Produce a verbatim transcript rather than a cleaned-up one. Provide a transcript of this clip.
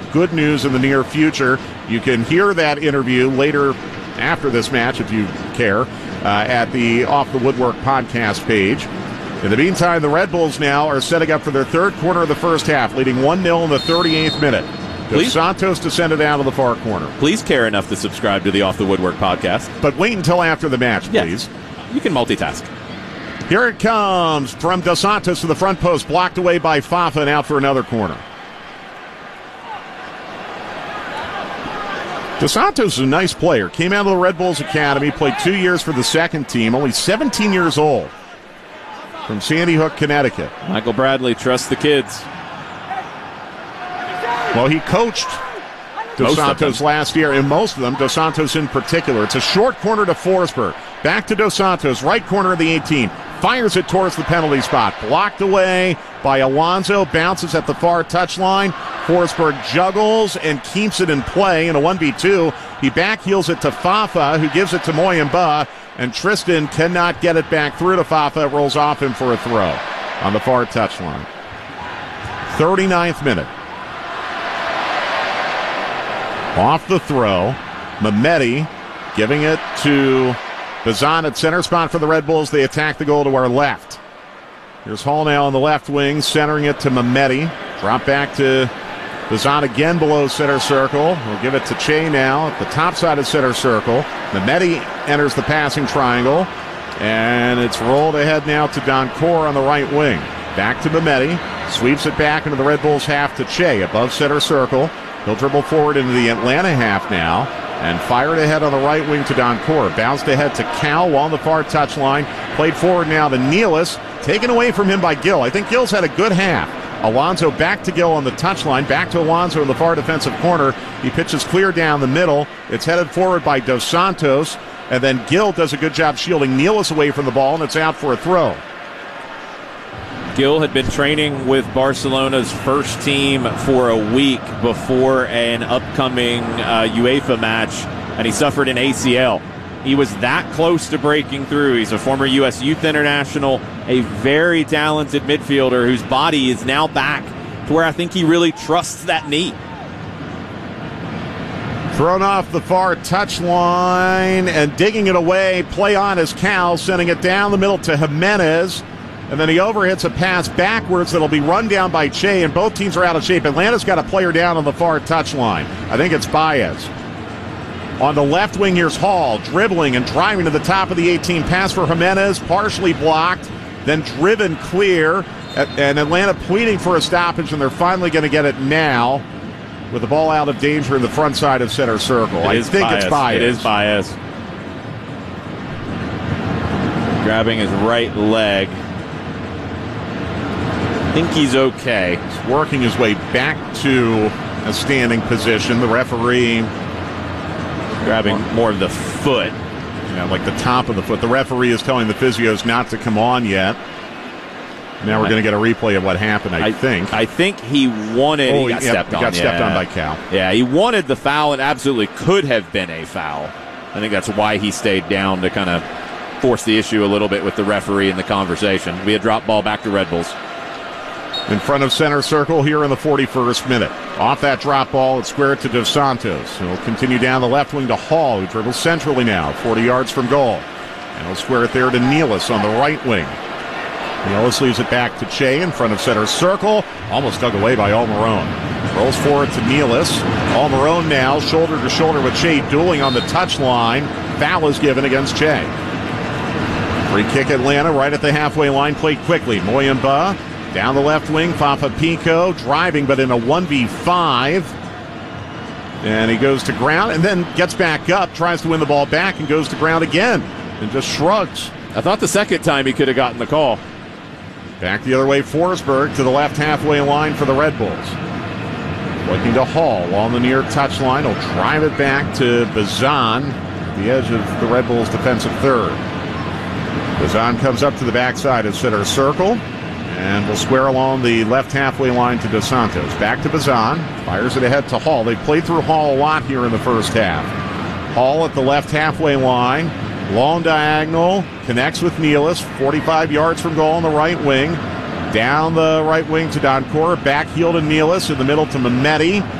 good news in the near future. You can hear that interview later after this match, if you care, uh, at the Off the Woodwork podcast page. In the meantime, the Red Bulls now are setting up for their third quarter of the first half, leading one nil in the thirty-eighth minute. Dos Santos descended out of the far corner. Please care enough to subscribe to the Off the Woodwork podcast. But wait until after the match, please. Yes, you can multitask. Here it comes from Dos Santos to the front post, blocked away by Fafa and out for another corner. Dos Santos is a nice player. Came out of the Red Bulls Academy, played two years for the second team, only seventeen years old, from Sandy Hook, Connecticut. Michael Bradley trusts the kids. Well, he coached Dos Santos last year, and most of them, Dos Santos in particular. It's a short corner to Forsberg. Back to Dos Santos, right corner of the eighteen. Fires it towards the penalty spot. Blocked away by Alonso. Bounces at the far touchline. Forsberg juggles and keeps it in play in a one v two. He backheels it to Fafa, who gives it to Moyamba, and Tristan cannot get it back through to Fafa. It rolls off him for a throw on the far touchline. thirty-ninth minute. Off the throw, Mehmeti giving it to Bazan at center spot for the Red Bulls. They attack the goal to our left. Here's Hall now on the left wing, centering it to Mehmeti. Drop back to Bazan again below center circle. We'll give it to Che now at the top side of center circle. Mehmeti enters the passing triangle, and it's rolled ahead now to Doncourt on the right wing. Back to Mehmeti, sweeps it back into the Red Bulls half to Che above center circle. He'll dribble forward into the Atlanta half now and fired ahead on the right wing to Doncourt. Bounced ahead to Cal on the far touchline. Played forward now to Nealis. Taken away from him by Gill. I think Gill's had a good half. Alonso back to Gill on the touchline. Back to Alonso in the far defensive corner. He pitches clear down the middle. It's headed forward by Dos Santos. And then Gill does a good job shielding Nealis away from the ball, and it's out for a throw. Gill had been training with Barcelona's first team for a week before an upcoming uh, UEFA match, and he suffered an A C L. He was that close to breaking through. He's a former U S Youth International, a very talented midfielder whose body is now back to where I think he really trusts that knee. Thrown off the far touchline and digging it away. Play on as Cal, sending it down the middle to Jimenez. And then he overhits a pass backwards that'll be run down by Che, and both teams are out of shape. Atlanta's got a player down on the far touchline. I think it's Baez. On the left wing, here's Hall, dribbling and driving to the top of the eighteen. Pass for Jimenez, partially blocked, then driven clear. And Atlanta pleading for a stoppage, and they're finally going to get it now with the ball out of danger in the front side of center circle. I think Baez. It's Baez. It is Baez. Grabbing his right leg. I think he's okay. He's working his way back to a standing position. The referee grabbing more of the foot. Yeah, like the top of the foot. The referee is telling the physios not to come on yet. Now we're going to get a replay of what happened, I, I think. I think he wanted... Oh, he got yeah, stepped he on. got stepped yeah. on by Cal. Yeah, he wanted the foul and absolutely could have been a foul. I think that's why he stayed down, to kind of force the issue a little bit with the referee in the conversation. We had drop ball back to Red Bulls. In front of center circle here in the forty-first minute. Off that drop ball, it's squared to Dos Santos. He'll continue down the left wing to Hall, who dribbles centrally now, forty yards from goal. And he'll square it there to Nealis on the right wing. Nealis leaves it back to Che in front of center circle. Almost dug away by Almiron. Rolls forward to Nealis. Almiron now, shoulder to shoulder with Che, dueling on the touchline. Foul is given against Che. Free kick Atlanta right at the halfway line, played quickly. Moyamba down the left wing, Fafa Pico driving, but in a one v five. And he goes to ground and then gets back up, tries to win the ball back, and goes to ground again and just shrugs. I thought the second time he could have gotten the call. Back the other way, Forsberg to the left halfway line for the Red Bulls. Looking to Hall on the near touchline. He'll drive it back to Bazan, the edge of the Red Bulls' defensive third. Bazan comes up to the backside of center circle and will square along the left halfway line to Dos Santos. Back to Bazan, fires it ahead to Hall. They played through Hall a lot here in the first half. Hall at the left halfway line, long diagonal, connects with Nealis, forty-five yards from goal on the right wing. Down the right wing to Doncourt, back heel to Nealis, in the middle to Mehmeti.